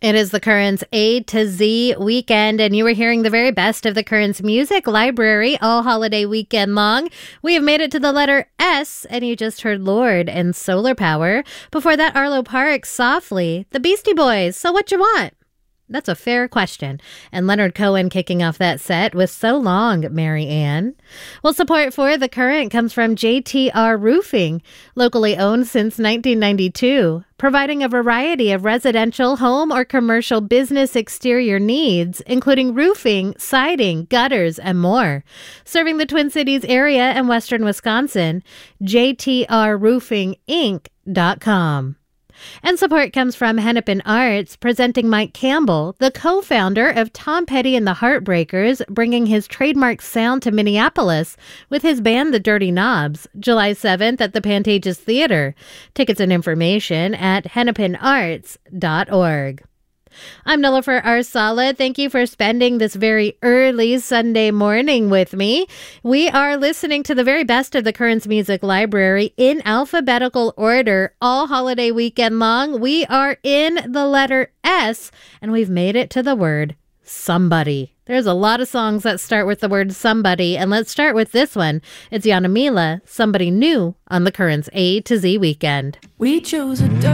It is the Currents A to Z weekend, and you were hearing the very best of the Currents Music Library all holiday weekend long. We have made it to the letter S, and you just heard Lorde and Solar Power. Before that, Arlo Parks, Softly, the Beastie Boys, So What You Want? That's a fair question. And Leonard Cohen kicking off that set with So Long, Mary Ann. Well, support for The Current comes from JTR Roofing, locally owned since 1992, providing a variety of residential, home, or commercial business exterior needs, including roofing, siding, gutters, and more. Serving the Twin Cities area and western Wisconsin, jtrroofinginc.com. And support comes from Hennepin Arts, presenting Mike Campbell, the co-founder of Tom Petty and the Heartbreakers, bringing his trademark sound to Minneapolis with his band The Dirty Knobs, July 7th at the Pantages Theater. Tickets and information at hennepinarts.org. I'm Nilofer Arsala. Thank you for spending this very early Sunday morning with me. We are listening to the very best of the Currents Music Library in alphabetical order all holiday weekend long. We are in the letter S, and we've made it to the word somebody. There's a lot of songs that start with the word somebody, and let's start with this one. It's Yana Mila, Somebody New, on the Currents A to Z weekend. We chose a